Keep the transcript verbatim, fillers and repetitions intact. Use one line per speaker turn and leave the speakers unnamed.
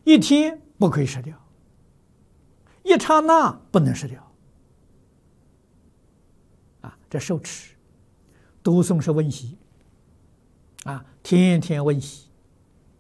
一天不可以失掉，一刹那不能失掉。啊，这受持，读诵是温习，啊，天天温习。